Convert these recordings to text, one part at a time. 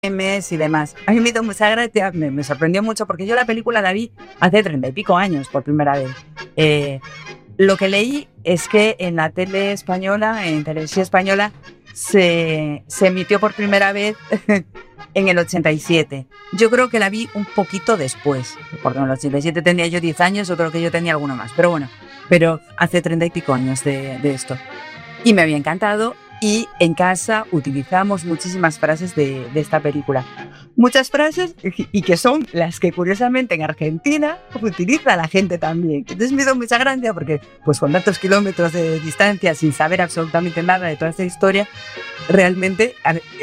memes y demás. A mí me hizo mucha gracia, me sorprendió mucho porque yo la película la vi hace 30 y pico años por primera vez. Lo que leí es que en la tele española, en televisión española, se emitió por primera vez en el 87. Yo creo que la vi un poquito después, porque en el 87 tenía yo 10 años, yo creo que yo tenía alguno más, pero bueno, pero hace 30 y pico años de esto. Y me había encantado y en casa utilizamos muchísimas frases de esta película. Muchas frases y que son las que curiosamente en Argentina utiliza la gente también. Entonces me hizo mucha gracia porque pues con tantos kilómetros de distancia, sin saber absolutamente nada de toda esta historia, realmente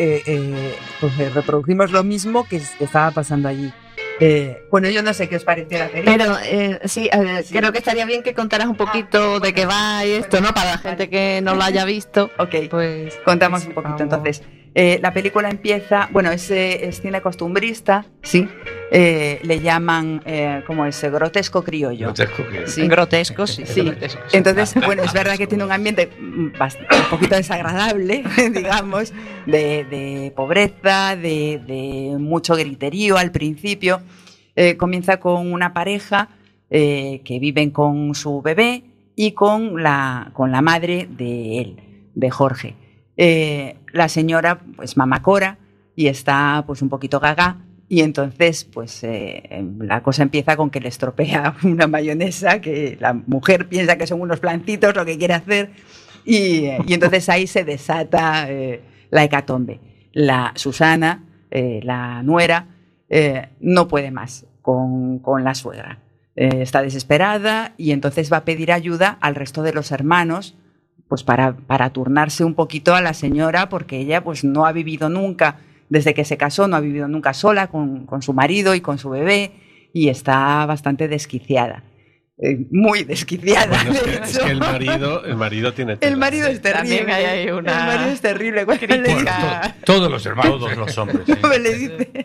pues reproducimos lo mismo que estaba pasando allí. Bueno, yo no sé qué os pareció la película. Pero sí, creo que estaría bien que contaras un poquito de qué va y esto, ¿no? Para la gente que no lo haya visto. Ok, pues contamos un poquito. Entonces, la película empieza, bueno, es cine costumbrista, sí. Le llaman, ¿cómo es? Grotesco criollo. Grotesco criollo. Sí. grotesco, sí. Sí. Grotesco, sí. Entonces, bueno, es verdad que tiene un ambiente un poquito desagradable, digamos, de pobreza, de mucho griterío al principio. Comienza con una pareja que viven con su bebé y con la madre de él, de Jorge. La señora, pues mamacora, y está pues un poquito gaga. Y entonces, pues la cosa empieza con que le estropea una mayonesa, que la mujer piensa que son unos plancitos lo que quiere hacer, y entonces ahí se desata la hecatombe. La Susana, la nuera, no puede más con la suegra. Está desesperada y entonces va a pedir ayuda al resto de los hermanos, pues para turnarse un poquito a la señora, porque ella pues no ha vivido nunca. Desde que se casó no ha vivido nunca sola con su marido y con su bebé y está bastante desquiciada. Muy desquiciada. Bueno, es que el marido tiene tela. El marido es terrible. También hay una El marido es terrible. Cuando le dice, Todos los hermanos. Todos los hombres. Sí. ¿cómo le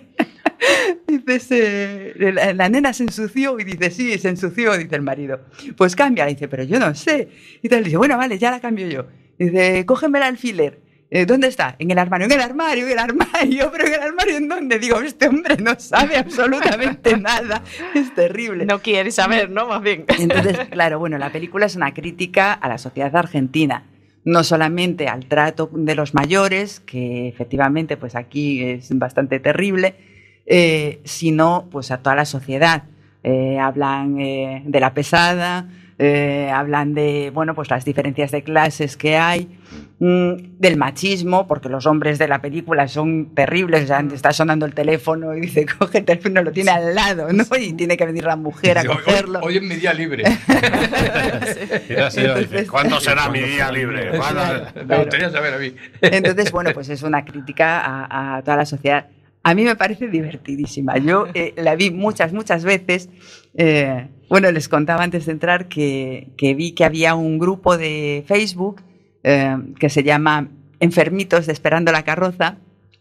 dice? La nena se ensució y dice, sí, se ensució, dice el marido. Pues cambia, dice, pero yo no sé. Y tal, dice, bueno, vale, ya la cambio yo. Dice, cógeme el alfiler. ¿Dónde está? En el armario, pero ¿en el armario en dónde? Digo, este hombre no sabe absolutamente nada, es terrible. no quiere saber, ¿no? Más bien. Entonces, claro, bueno, la película es una crítica a la sociedad argentina, no solamente al trato de los mayores, que efectivamente pues aquí es bastante terrible, sino pues a toda la sociedad. Hablan de la pesada, hablan de, bueno, pues las diferencias de clases que hay, del machismo, porque los hombres de la película son terribles. O sea, está sonando el teléfono y dice, coge el teléfono, lo tiene al lado, ¿no? Y tiene que venir la mujer a cogerlo. Hoy es mi día libre. Entonces, ¿cuándo será mi día libre? Me gustaría saber a mí. Entonces, bueno, pues es una crítica a toda la sociedad. A mí me parece divertidísima. Yo la vi muchas veces. Bueno, les contaba antes de entrar que vi que había un grupo de Facebook que se llama Enfermitos de Esperando la Carroza,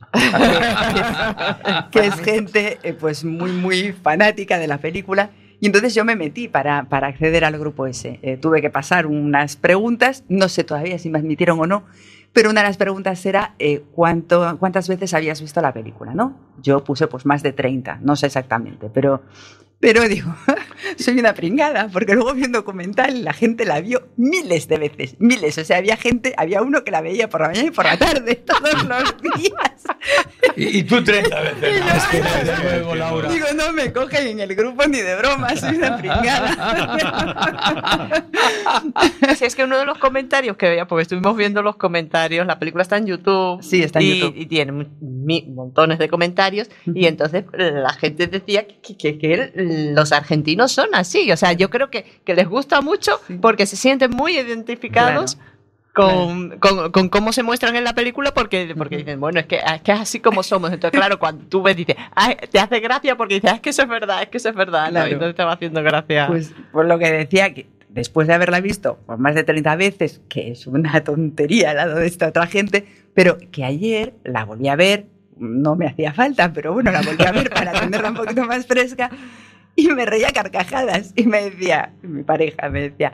que es gente pues muy fanática de la película. Y entonces yo me metí para acceder al grupo ese. Tuve que pasar unas preguntas, no sé todavía si me admitieron o no, pero una de las preguntas era ¿cuántas veces habías visto la película, ¿no? Yo puse pues más de 30, no sé exactamente, pero digo, soy una pringada, porque luego vi un documental y la gente la vio miles de veces, miles. O sea, había uno que la veía por la mañana y por la tarde, todos los días. Y tú 30 veces. No, es que desde luego, Laura. Digo, no me cogen en el grupo ni de broma, soy una pringada. Sí, es que uno de los comentarios que veía, porque estuvimos viendo los comentarios, la película está en YouTube. Sí, está en YouTube. Y tiene montones de comentarios. Y entonces la gente decía que los argentinos son así. O sea, yo creo que les gusta mucho porque se sienten muy identificados. Claro. Con cómo se muestran en la película porque dicen, bueno, es que es así como somos. Entonces, claro, cuando tú ves, dices, te hace gracia porque dices, es que eso es verdad, Claro. ¿no? Y entonces te va haciendo gracia. Pues por lo que decía, que después de haberla visto por más de 30 veces, que es una tontería al lado de esta otra gente, pero que ayer la volví a ver, no me hacía falta, pero bueno, la volví a ver para tenerla un poquito más fresca, y me reía carcajadas, y me decía, mi pareja me decía,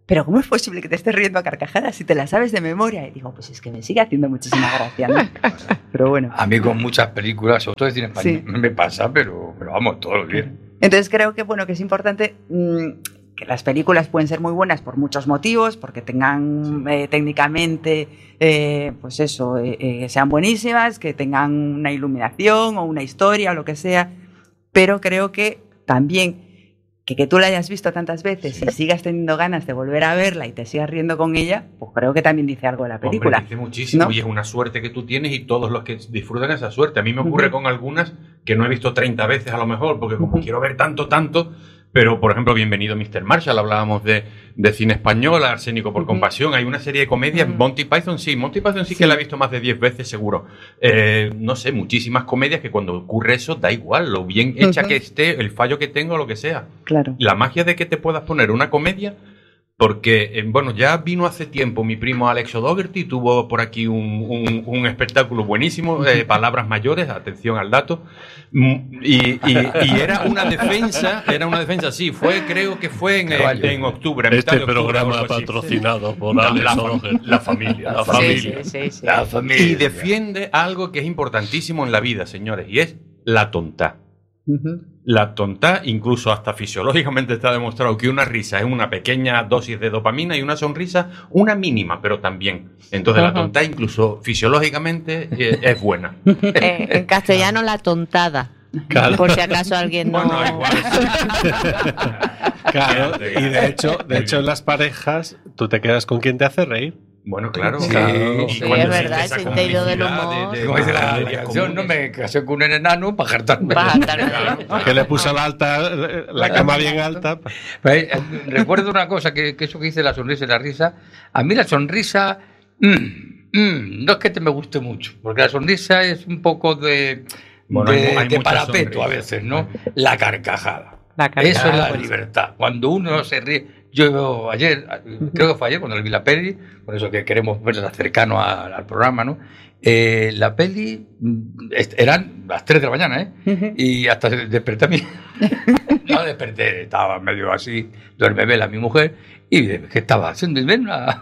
pero ¿cómo es posible que te estés riendo a carcajadas si te la sabes de memoria? Y digo, pues es que me sigue haciendo muchísima gracia, ¿no? Pero bueno. A mí con muchas películas, sobre todo de cine español, Sí. me pasa, pero vamos, todos los días. Entonces creo que, bueno, que es importante que las películas pueden ser muy buenas por muchos motivos, porque tengan técnicamente, pues eso, sean buenísimas, que tengan una iluminación o una historia o lo que sea, pero creo que también que tú la hayas visto tantas veces y sigas teniendo ganas de volver a verla y te sigas riendo con ella, pues creo que también dice algo de la película. Hombre, dice muchísimo, ¿no? y es una suerte que tú tienes y todos los que disfrutan esa suerte. A mí me ocurre con algunas que no he visto 30 veces a lo mejor, porque como quiero ver tanto, pero por ejemplo, Bienvenido Mr. Marshall, hablábamos de cine español, Arsénico por compasión, hay una serie de comedias, Monty Python sí que la he visto más de 10 veces seguro. No sé, muchísimas comedias que cuando ocurre eso da igual, lo bien hecha que esté, el fallo que tenga, lo que sea. Claro. La magia de que te puedas poner una comedia, porque, bueno, ya vino hace tiempo mi primo Alex O'Doherty, tuvo por aquí un espectáculo buenísimo, Palabras Mayores, atención al dato, y era una defensa, sí, creo que fue en octubre. a mitad Este de octubre, programa algo así. patrocinado por La Alex O'Doherty. La familia. La familia. Sí. La familia. Y defiende algo que es importantísimo en la vida, señores, y es la tontá. La tontá, incluso hasta fisiológicamente está demostrado que una risa es una pequeña dosis de dopamina y una sonrisa una mínima, pero también. Entonces la tontá incluso fisiológicamente es buena. En castellano, la tontada. Claro. Por si acaso alguien no... Bueno, igual. Claro, y de hecho en las parejas tú te quedas con quien te hace reír. Bueno, claro. Sí, claro. sí, Y cuando es existe verdad, esa ese sentido del complicidad humor. Como dice la familias canción, no comunes. me casé con un enano para jartarme. Que le puso la cama bien alta. Recuerdo una cosa, que eso que dice la sonrisa y la risa. A mí la sonrisa no es que me guste mucho, porque la sonrisa es un poco de Bueno, hay de muchas parapeto sonrisas. a veces, ¿no? La carcajada. La carcajada, Eso es la pues. libertad. Cuando uno se ríe. Yo ayer, creo que fue ayer cuando vi la peli, por eso que queremos verla cercano al programa, ¿no? La peli eran las 3 de la mañana, ¿eh? Y hasta desperté a mí. No desperté, estaba medio así, duerme vela mi mujer, y ¿qué estaba haciendo? Y ven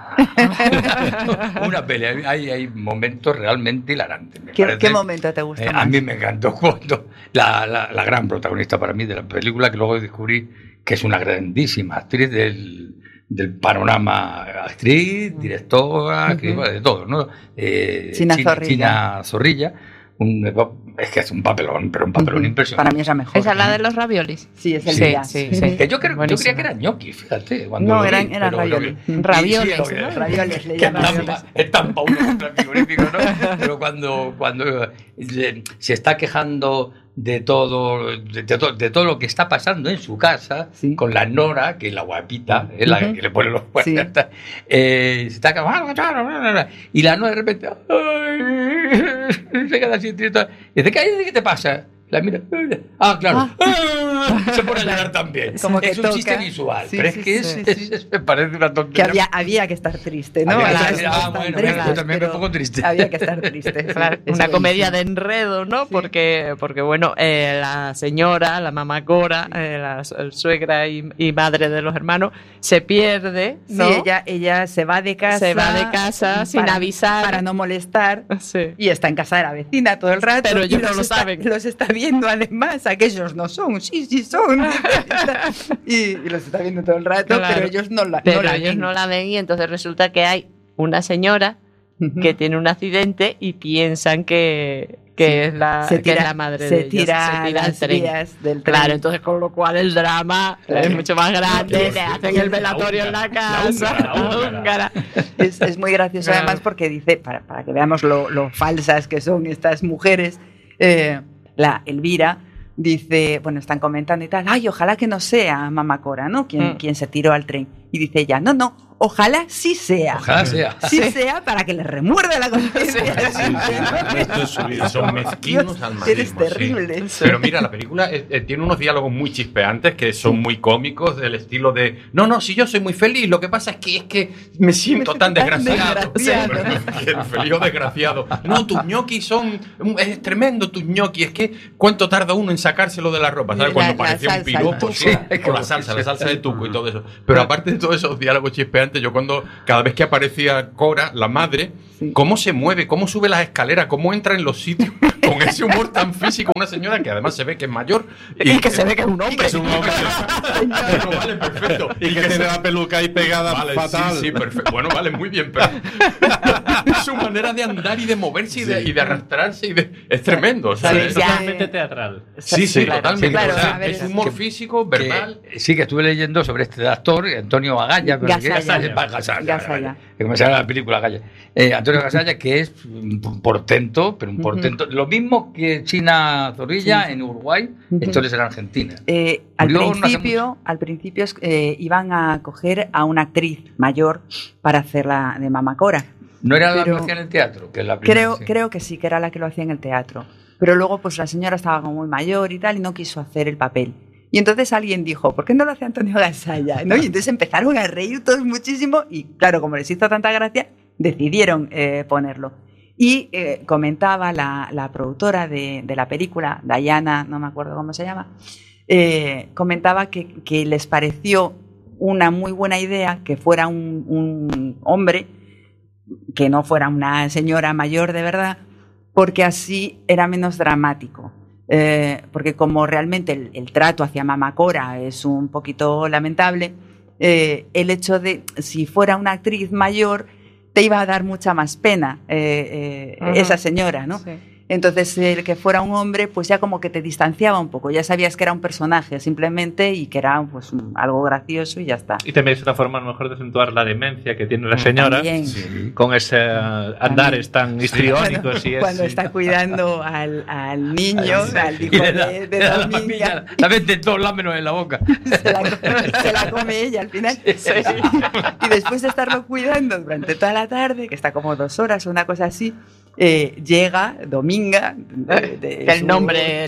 una peli. Hay momentos realmente hilarantes. ¿Qué momento te gusta más? A mí me encantó cuando la gran protagonista para mí de la película, que luego descubrí que es una grandísima actriz del panorama, actriz, directora, de todo, ¿no? China Zorrilla. Es que es un papelón, pero un papelón impresionante. Para mí es la mejor. ¿Esa es la de los raviolis? Sí, es el Sí, día. sí. Que yo creía Buenísimo. que eran ñoquis, fíjate. No, lo vi, eran pero ravioli. lo vi. Ravioles, Sí, ¿no? Ravioles, le que llaman ravioles. estampa uno contra el frigorífico, ¿no? Pero cuando se está quejando de todo lo que está pasando en su casa, Sí. con la Nora, que es la guapita, es la que le pone los cuernos, se está quejando, y la Nora de repente se queda así triste, y dice, ¿qué te pasa? La mira, claro, se pone a llorar también. Como que es un toca. chiste visual, Sí, pero sí, es que sí. me parece una Que tontería. había que estar triste, ¿no? Había que Las estar- dos bueno, están yo tristes, también me pero pongo triste. Había que estar triste. Claro, Es una comedia de buenísimo. enredo, ¿no? Porque bueno, la señora, la mamá Cora, la suegra y madre de los hermanos, se pierde, ¿no? Sí, ella se va de casa. Se va de casa sin avisar. Para no molestar. Sí. Y está en casa de la vecina todo el rato. Pero ellos y no lo está- saben. Los está viendo además, aquellos no son, sí son. y los está viendo todo el rato, Claro. pero ellos no la Ellos ven. no la ven y entonces resulta que hay una señora que tiene un accidente y piensan que es la madre se de ellos. tira al las tren. vías del tren. Claro, entonces con lo cual el drama es mucho más grande, le hacen el velatorio en la casa, la húngara. Es muy gracioso Claro. además porque dice, para que veamos lo falsas que son estas mujeres, la Elvira dice, bueno, están comentando y tal, ay, ojalá que no sea Mamá Cora, ¿no? Quien se tiró al tren. Y dice ella, no, ojalá sí sea. Ojalá sea. Sí sea para que le remuerde la conciencia. Esto es su vida, son mezquinos al máximo. Eres terrible. Sí. Pero mira, la película tiene unos diálogos muy chispeantes que son muy cómicos, del estilo de no, si yo soy muy feliz, lo que pasa es que me siento tan desgraciado. desgraciado. Feliz o desgraciado. No, tus ñoquis es tremendo tus ñoquis, es que cuánto tarda uno en sacárselo de la ropa, ¿sabes? Cuando La parecía un salsa, piropo, el sí, tuco. o la salsa de tuco y todo eso. Pero aparte tienen todos esos diálogos chispeantes. Yo cada vez que aparecía Cora, la madre, cómo se mueve, cómo sube las escaleras, cómo entra en los sitios con ese humor tan físico. Una señora que además se ve que es mayor. Y que se ve que es un hombre. Es un hombre. Bueno, vale, perfecto. Y que tiene la peluca ahí pegada fatal. Sí, perfecto. Bueno, vale, muy bien, pero su manera de andar y de moverse y de arrastrarse es tremendo. O sea, Sí, es Totalmente teatral. sí, claro, totalmente. claro, O sea, a ver, es humor físico, verbal. Sí, que estuve leyendo sobre este actor, Antonio Agalla. Gasalla. Gasalla. Que como se llama la película Agalla. Antonio Gasalla, que es un portento, pero un portento. Lo mismo que China Zorrilla en Uruguay, esto es en Argentina. Al principio iban a coger a una actriz mayor para hacerla de Mama Cora. ¿No era la que pero lo hacía en el teatro? Que es la primera, creo que sí, que era la que lo hacía en el teatro. Pero luego pues la señora estaba como muy mayor y tal y no quiso hacer el papel. Y entonces alguien dijo, ¿por qué no lo hace Antonio Gasalla? ¿No? Y entonces empezaron a reír todos muchísimo y claro, como les hizo tanta gracia, decidieron ponerlo. Y comentaba la productora de la película, Diana, no me acuerdo cómo se llama, comentaba que les pareció una muy buena idea que fuera un hombre, que no fuera una señora mayor de verdad, porque así era menos dramático. Porque como realmente el trato hacia Mama Cora es un poquito lamentable, el hecho de, si fuera una actriz mayor, te iba a dar mucha más pena esa señora, ¿no? Sí. Entonces, el que fuera un hombre, pues ya como que te distanciaba un poco, ya sabías que era un personaje simplemente y que era pues algo gracioso y ya está. Y también es una forma a lo mejor de acentuar la demencia que tiene la señora con ese andares tan histriónicos. Cuando está cuidando al niño, al hijo de Dominga. La mete en todos lados menos en la boca. Se la come ella al final. Sí. Y después de estarlo cuidando durante toda la tarde, que está como 2 horas o una cosa así, llega Dominga, el nombre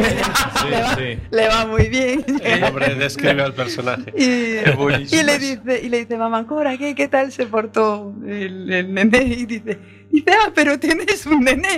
le va muy bien. El nombre describe al personaje. Y le dice, Mama Cora, ¿qué tal se portó el nené? Y dice, pero tienes un nené.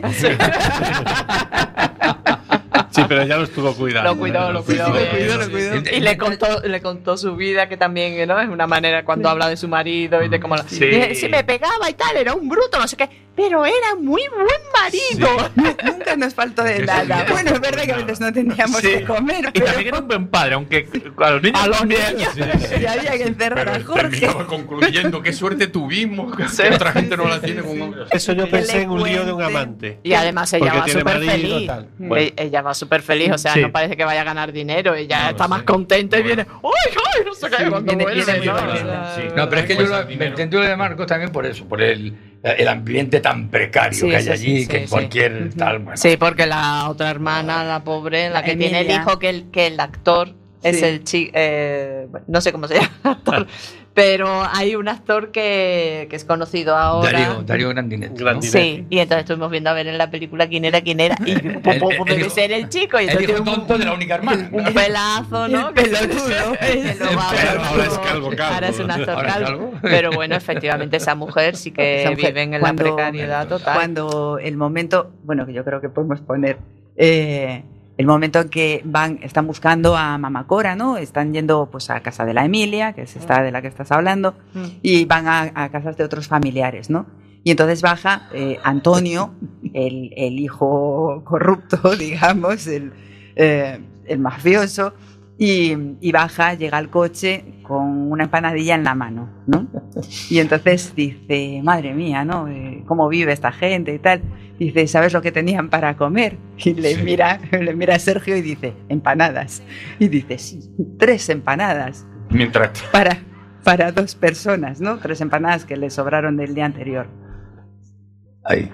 Sí, pero ya lo estuvo cuidando. Lo cuidó. Y le contó su vida, que también, ¿no? Es una manera cuando habla de su marido y de cómo si me pegaba y tal, era un bruto, no sé qué, pero era muy buen marido. Sí. Nunca nos faltó de nada. Bueno, es verdad que a veces no teníamos que comer, pero... Y también era un buen padre, aunque a los niños... Sí, había que encerrar a Jorge. Terminaba concluyendo, qué suerte tuvimos, que otra gente no la tiene con nosotros. Eso yo pensé en un lío de un amante. Y además ella va súper feliz. Bueno. Ella va súper feliz, o sea, no parece que vaya a ganar dinero, ella está más contenta y viene, ¡ay, no sé qué! Cuando No, pero es que yo me entiendo de Marcos también por eso, por el ambiente tan precario que hay allí, que cualquier tal... Bueno. Sí, porque la otra hermana, la pobre, la que Emilia tiene el hijo, que el actor es el chico, no sé cómo se llama el actor, pero hay un actor que es conocido ahora. Darío Grandinetti. Sí, y entonces estuvimos viendo a ver en la película quién era, y debe ser el chico. Y el hijo tonto de la única hermana. Un pelazo, ¿no? Pelotudo. Ahora es un actor calvo. Pero bueno, efectivamente esa mujer sí que viven en la precariedad total. Cuando el momento, bueno, que yo creo que podemos poner... el momento en que están buscando a Mama Cora, ¿no? Están yendo pues a casa de la Emilia, que es esta de la que estás hablando, y van a casas de otros familiares, ¿no? Y entonces baja Antonio, el hijo corrupto, digamos, el mafioso, y baja, llega al coche con una empanadilla en la mano, ¿no? Y entonces dice, madre mía, ¿no? ¿Cómo vive esta gente y tal? Dice, ¿sabes lo que tenían para comer? Y le mira a Sergio y dice, empanadas. Y dice, sí, 3 empanadas. Mientras... Para 2 personas, ¿no? 3 empanadas que le sobraron del día anterior. Ahí.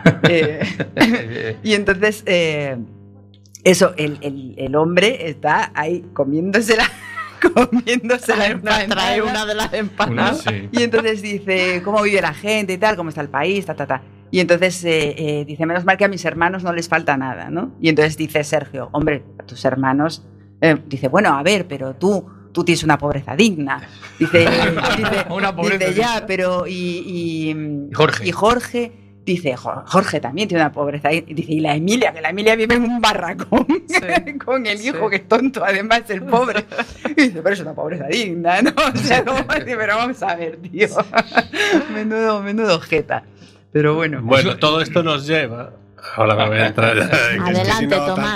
Y entonces... eso, el hombre está ahí comiéndosela trae una de las empanadas. Y entonces dice, ¿cómo vive la gente y tal? ¿Cómo está el país? Y entonces dice, menos mal que a mis hermanos no les falta nada, ¿no? Y entonces dice Sergio, hombre, a tus hermanos... dice, bueno, a ver, pero tú tienes una pobreza digna. Dice, una pobreza dice ya, pero... Y Jorge. dice, Jorge también tiene una pobreza. Y dice, y la Emilia, que la Emilia vive en un barracón con el hijo, que es tonto, además el pobre. Y dice, pero es una pobreza digna, ¿no? O sea, como así, pero vamos a ver, tío. menudo jeta. Pero bueno. Bueno, todo esto nos lleva. Ahora me voy a entrar. Adelante, Tomás.